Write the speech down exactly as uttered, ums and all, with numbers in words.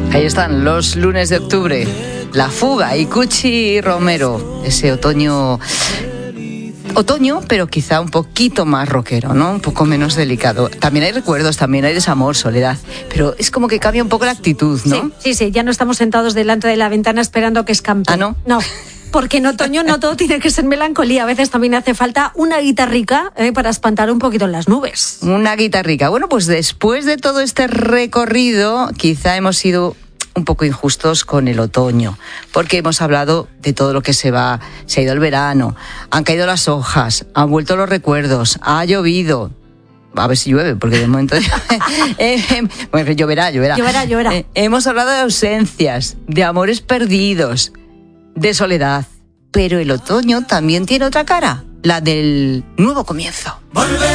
Ahí están los lunes de octubre, La Fuga y Cuchi Romero, ese otoño, otoño, pero quizá un poquito más rockero, ¿no? Un poco menos delicado. También hay recuerdos, también hay desamor, soledad, pero es como que cambia un poco la actitud, ¿no? Sí, sí, sí, ya no estamos sentados delante de la ventana esperando que escampe. ¿Ah, no? No. Porque en otoño no todo tiene que ser melancolía, a veces también hace falta una guitarrica eh, para espantar un poquito las nubes. Una guitarrica. Bueno, pues después de todo este recorrido, quizá hemos sido un poco injustos con el otoño, porque hemos hablado de todo lo que se va, se ha ido el verano, han caído las hojas, han vuelto los recuerdos, ha llovido. A ver si llueve, porque de momento... eh, bueno, lloverá, lloverá. Lloverá, lloverá. Eh, hemos hablado de ausencias, de amores perdidos, de soledad, pero el otoño también tiene otra cara, la del nuevo comienzo.